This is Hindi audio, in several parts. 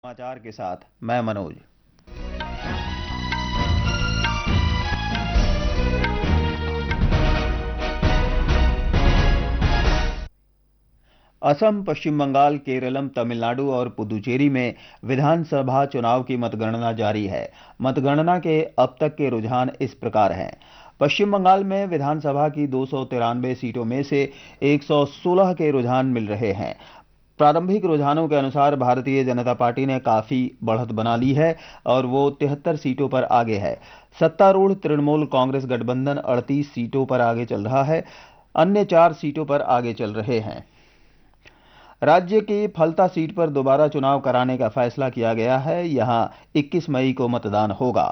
समाचार के साथ मैं मनोज। असम, पश्चिम बंगाल, केरलम, तमिलनाडु और पुदुचेरी में विधानसभा चुनाव की मतगणना जारी है। मतगणना के अब तक के रुझान इस प्रकार हैं। पश्चिम बंगाल में विधानसभा की 293 सीटों में से 116 के रुझान मिल रहे हैं। प्रारंभिक रुझानों के अनुसार भारतीय जनता पार्टी ने काफी बढ़त बना ली है और वो 73 सीटों पर आगे है। सत्तारूढ़ तृणमूल कांग्रेस गठबंधन 38 सीटों पर आगे चल रहा है। अन्य 4 सीटों पर आगे चल रहे हैं। राज्य की फलता सीट पर दोबारा चुनाव कराने का फैसला किया गया है। यहां 21 मई को मतदान होगा।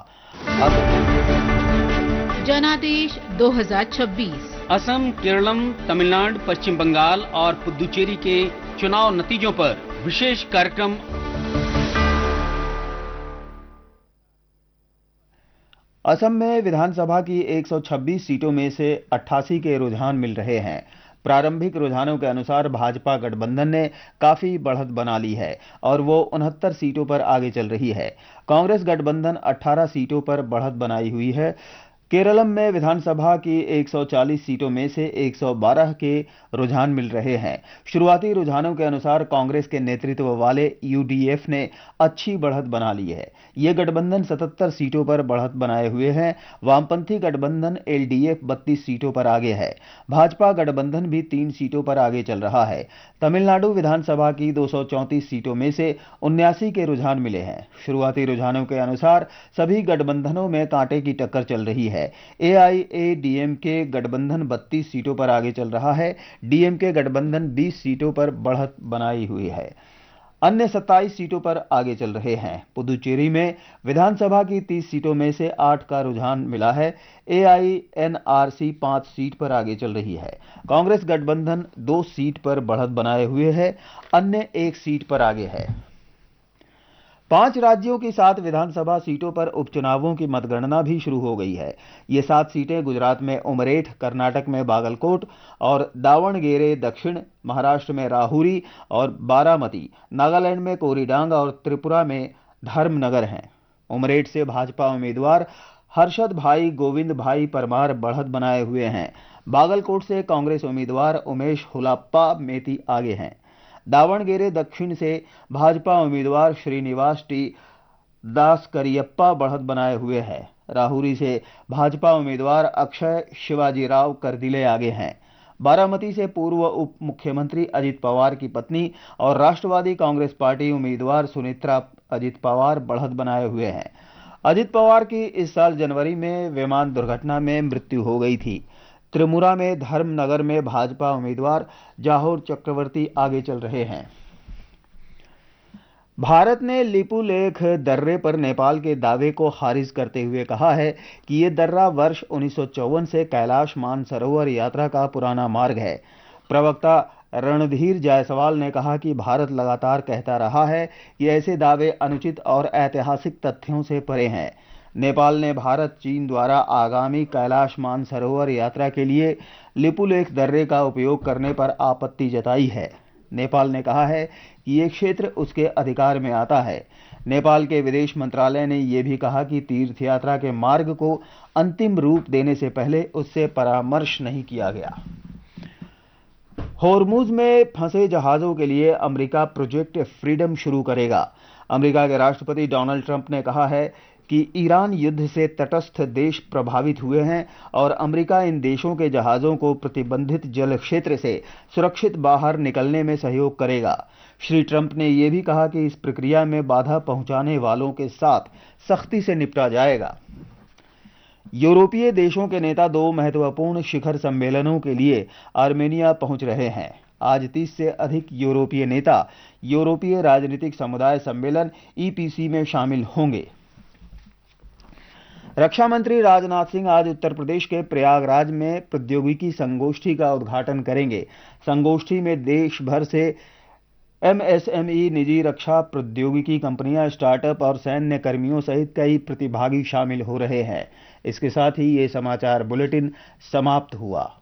जनादेश 2026 असम, केरलम, तमिलनाडु, पश्चिम बंगाल और पुदुचेरी के चुनाव नतीजों पर विशेष कार्यक्रम। असम में विधानसभा की 126 सीटों में से 88 के रुझान मिल रहे हैं। प्रारंभिक रुझानों के अनुसार भाजपा गठबंधन ने काफी बढ़त बना ली है और वो 69 सीटों पर आगे चल रही है। कांग्रेस गठबंधन 18 सीटों पर बढ़त बनाई हुई है। केरलम में विधानसभा की 140 सीटों में से 112 के रुझान मिल रहे हैं। शुरुआती रुझानों के अनुसार कांग्रेस के नेतृत्व वाले यूडीएफ ने अच्छी बढ़त बना ली है। ये गठबंधन 77 सीटों पर बढ़त बनाए हुए हैं। वामपंथी गठबंधन एलडीएफ 32 सीटों पर आगे है। भाजपा गठबंधन भी 3 सीटों पर आगे चल रहा है। तमिलनाडु विधानसभा की 234 सीटों में से 79 के रुझान मिले हैं। शुरुआती रुझानों के अनुसार सभी गठबंधनों में कांटे की टक्कर चल रही है। एआईएडीएमके गठबंधन 32 सीटों पर आगे चल रहा है। डीएमके गठबंधन 20 सीटों पर बढ़त बनाई हुई है। अन्य 27 सीटों पर आगे चल रहे हैं। पुदुचेरी में विधानसभा की 30 सीटों में से 8 का रुझान मिला है। एआईएनआरसी 5 सीट पर आगे चल रही है। कांग्रेस गठबंधन 2 सीट पर बढ़त बनाए हुए है। अन्य 1 सीट पर आगे है। 5 राज्यों की 7 विधानसभा सीटों पर उपचुनावों की मतगणना भी शुरू हो गई है। ये 7 सीटें गुजरात में उमरेठ, कर्नाटक में बागलकोट और दावणगेरे दक्षिण, महाराष्ट्र में राहुरी और बारामती, नागालैंड में कोरीडांग और त्रिपुरा में धर्मनगर हैं। उमरेठ से भाजपा उम्मीदवार हर्षद भाई गोविंद भाई परमार बढ़त बनाए हुए हैं। बागलकोट से कांग्रेस उम्मीदवार उमेश हुलाप्पा मेती आगे हैं। दावणगेरे दक्षिण से भाजपा उम्मीदवार श्रीनिवास टी दास करियप्पा बढ़त बनाए हुए हैं। राहुरी से भाजपा उम्मीदवार अक्षय शिवाजीराव करदिले आगे हैं। बारामती से पूर्व उप मुख्यमंत्री अजित पवार की पत्नी और राष्ट्रवादी कांग्रेस पार्टी उम्मीदवार सुनेत्रा अजित पवार बढ़त बनाए हुए हैं। अजित पवार की इस साल जनवरी में विमान दुर्घटना में मृत्यु हो गई थी। त्रिपुरा में धर्मनगर में भाजपा उम्मीदवार जाहोर चक्रवर्ती आगे चल रहे हैं। भारत ने लिपुलेख दर्रे पर नेपाल के दावे को खारिज करते हुए कहा है कि ये दर्रा वर्ष 1954 से कैलाश मानसरोवर यात्रा का पुराना मार्ग है। प्रवक्ता रणधीर जायसवाल ने कहा कि भारत लगातार कहता रहा है कि ऐसे दावे अनुचित और ऐतिहासिक तथ्यों से परे हैं। नेपाल ने भारत चीन द्वारा आगामी कैलाश मानसरोवर यात्रा के लिए लिपुलेख दर्रे का उपयोग करने पर आपत्ति जताई है। नेपाल ने कहा है कि ये क्षेत्र उसके अधिकार में आता है। नेपाल के विदेश मंत्रालय ने यह भी कहा कि तीर्थ यात्रा के मार्ग को अंतिम रूप देने से पहले उससे परामर्श नहीं किया गया। होर्मुज में फंसे जहाजों के लिए अमेरिका प्रोजेक्ट फ्रीडम शुरू करेगा। अमेरिका के राष्ट्रपति डोनाल्ड ट्रंप ने कहा है कि ईरान युद्ध से तटस्थ देश प्रभावित हुए हैं और अमेरिका इन देशों के जहाजों को प्रतिबंधित जल क्षेत्र से सुरक्षित बाहर निकलने में सहयोग करेगा। श्री ट्रंप ने यह भी कहा कि इस प्रक्रिया में बाधा पहुंचाने वालों के साथ सख्ती से निपटा जाएगा। यूरोपीय देशों के नेता 2 महत्वपूर्ण शिखर सम्मेलनों के लिए आर्मेनिया पहुंच रहे हैं। आज 30 से अधिक यूरोपीय नेता यूरोपीय राजनीतिक समुदाय सम्मेलन ईपीसी में शामिल होंगे। रक्षा मंत्री राजनाथ सिंह आज उत्तर प्रदेश के प्रयागराज में प्रौद्योगिकी संगोष्ठी का उद्घाटन करेंगे। संगोष्ठी में देश भर से एमएसएमई, निजी रक्षा प्रौद्योगिकी कंपनियां, स्टार्टअप और सैन्य कर्मियों सहित कई प्रतिभागी शामिल हो रहे हैं। इसके साथ ही ये समाचार बुलेटिन समाप्त हुआ।